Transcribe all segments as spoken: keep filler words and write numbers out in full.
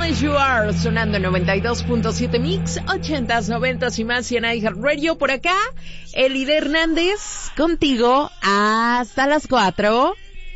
As You Are, sonando noventa y dos punto siete Mix, ochentas, noventas y más, y en iHeartRadio. Por acá, Elide Hernández, contigo hasta las cuatro.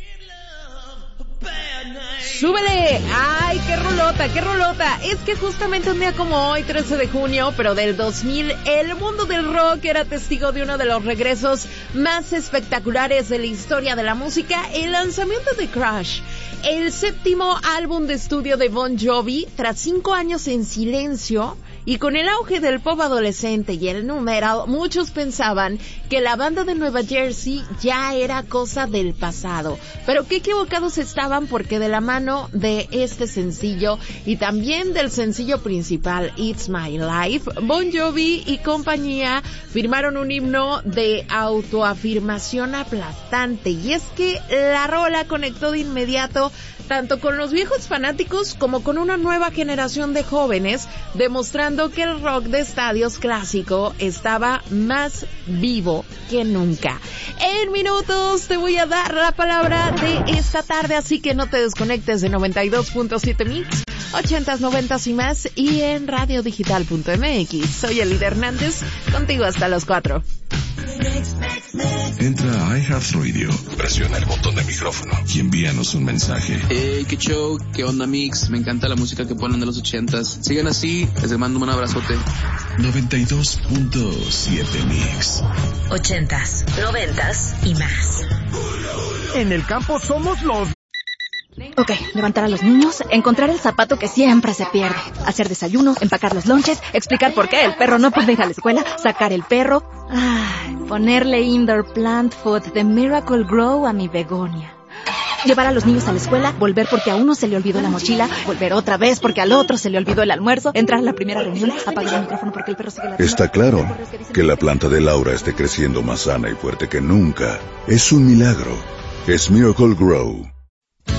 ¡Súbele! ¡Ay, qué rolota, qué rolota! Es que justamente un día como hoy, trece de junio, pero del dos mil, el mundo del rock era testigo de uno de los regresos más espectaculares de la historia de la música, el lanzamiento de Crash, el séptimo álbum de estudio de Bon Jovi, tras cinco años en silencio. Y con el auge del pop adolescente y el número, muchos pensaban que la banda de Nueva Jersey ya era cosa del pasado. Pero qué equivocados estaban, porque de la mano de este sencillo y también del sencillo principal, It's My Life, Bon Jovi y compañía firmaron un himno de autoafirmación aplastante. Y es que la rola conectó de inmediato tanto con los viejos fanáticos como con una nueva generación de jóvenes, demostrando que el rock de estadios clásico estaba más vivo que nunca. En minutos te voy a dar la palabra de esta tarde, así que no te desconectes de noventa y dos punto siete Mix, ochentas, noventas y más, y en radio digital punto m x. Soy Elide Hernández, contigo hasta las cuatro. Entra a iHeartRadio, presiona el botón de micrófono y envíanos un mensaje. Hey, qué show, qué onda Mix, me encanta la música que ponen de los ochentas. Sigan así, les mando un abrazote. noventa y dos punto siete Mix. Ochentas, noventas y más. En el campo somos los... Ok, levantar a los niños, encontrar el zapato que siempre se pierde, hacer desayuno, empacar los lonches, explicar por qué el perro no puede ir a la escuela, sacar el perro, ay, ponerle indoor plant food de Miracle Grow a mi begonia. Llevar a los niños a la escuela, volver porque a uno se le olvidó la mochila, volver otra vez porque al otro se le olvidó el almuerzo, entrar a la primera reunión, apagar el micrófono porque el perro sigue la... Está claro que la planta de Laura esté creciendo más sana y fuerte que nunca. Es un milagro. Es Miracle Grow.